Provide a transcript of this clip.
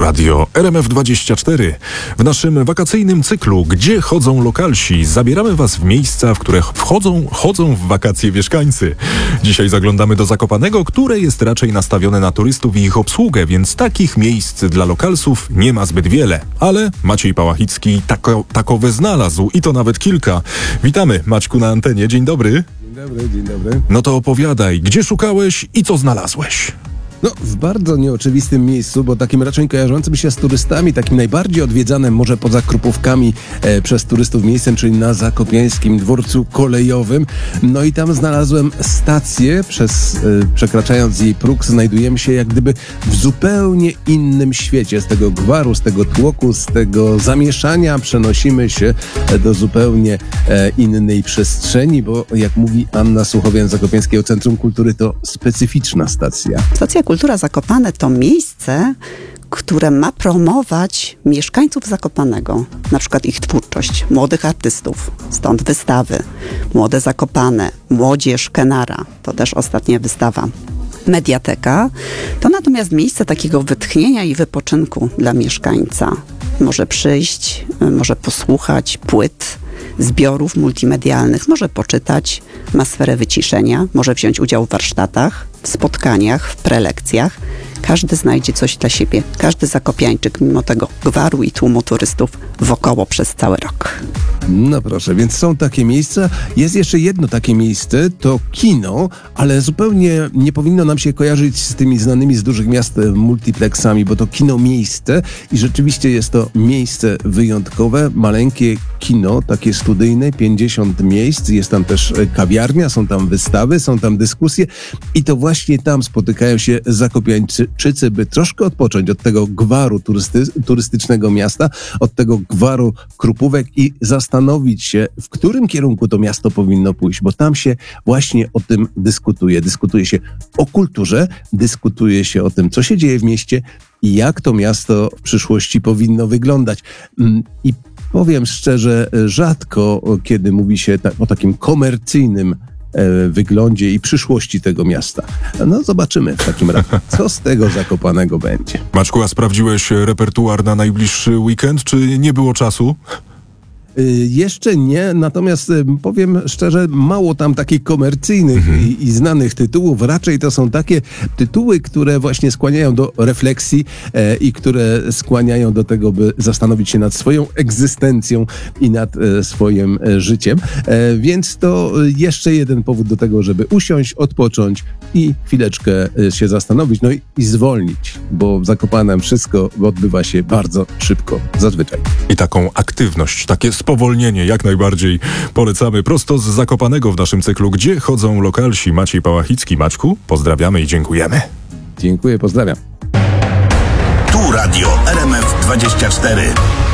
Radio RMF24. W naszym wakacyjnym cyklu Gdzie chodzą lokalsi? Zabieramy Was w miejsca, w które chodzą w wakacje mieszkańcy. Dzisiaj zaglądamy do Zakopanego, które jest raczej nastawione na turystów i ich obsługę, więc takich miejsc dla lokalsów nie ma zbyt wiele. Ale Maciej Pałachicki takowe znalazł i to nawet kilka. Witamy, Maćku, na antenie. Dzień dobry. Dzień dobry. No to opowiadaj, gdzie szukałeś i co znalazłeś? No, w bardzo nieoczywistym miejscu, bo takim raczej kojarzącym się z turystami, takim najbardziej odwiedzanym może poza Krupówkami przez turystów miejscem, czyli na Zakopiańskim Dworcu Kolejowym. No i tam znalazłem stację, przekraczając jej próg znajdujemy się jak gdyby w zupełnie innym świecie. Z tego gwaru, z tego tłoku, z tego zamieszania przenosimy się do zupełnie innej przestrzeni, bo jak mówi Anna Suchowian z Zakopiańskiego Centrum Kultury, to specyficzna stacja. Stacja Kultura Zakopane to miejsce, które ma promować mieszkańców Zakopanego, na przykład ich twórczość, młodych artystów, stąd wystawy, Młode Zakopane, Młodzież Kenara, to też ostatnia wystawa. Mediateka to natomiast miejsce takiego wytchnienia i wypoczynku dla mieszkańca. Może przyjść, może posłuchać płyt, zbiorów multimedialnych, może poczytać, ma sferę wyciszenia, może wziąć udział w warsztatach, w spotkaniach, w prelekcjach. Każdy znajdzie coś dla siebie. Każdy zakopiańczyk, mimo tego gwaru i tłumu turystów wokoło przez cały rok. No proszę, więc są takie miejsca. Jest jeszcze jedno takie miejsce, to kino, ale zupełnie nie powinno nam się kojarzyć z tymi znanymi z dużych miast multiplexami, bo to kino miejsce i rzeczywiście jest to miejsce wyjątkowe, maleńkie kino, takie studyjne, 50 miejsc, jest tam też kawiarnia, są tam wystawy, są tam dyskusje i to właśnie tam spotykają się zakopiańczycy, by troszkę odpocząć od tego gwaru turystycznego miasta, od tego gwaru Krupówek i zastanowić się, w którym kierunku to miasto powinno pójść, bo tam się właśnie o tym dyskutuje. Dyskutuje się o kulturze, dyskutuje się o tym, co się dzieje w mieście i jak to miasto w przyszłości powinno wyglądać. I powiem szczerze, rzadko kiedy mówi się o takim komercyjnym wyglądzie i przyszłości tego miasta. No zobaczymy w takim razie, co z tego Zakopanego będzie. Maćku, a sprawdziłeś repertuar na najbliższy weekend, czy nie było czasu? Jeszcze nie, natomiast powiem szczerze, mało tam takich komercyjnych i znanych tytułów. Raczej to są takie tytuły, które właśnie skłaniają do refleksji i które skłaniają do tego, by zastanowić się nad swoją egzystencją i nad swoim życiem. Więc to jeszcze jeden powód do tego, żeby usiąść, odpocząć i chwileczkę się zastanowić, no i zwolnić, bo w Zakopanem wszystko odbywa się bardzo szybko, zazwyczaj. I taką aktywność, takie spowolnienie jak najbardziej polecamy prosto z Zakopanego w naszym cyklu Gdzie chodzą lokalsi? Maciej Pałachicki. Maćku, pozdrawiamy i dziękujemy. Dziękuję, pozdrawiam. Tu Radio RMF24.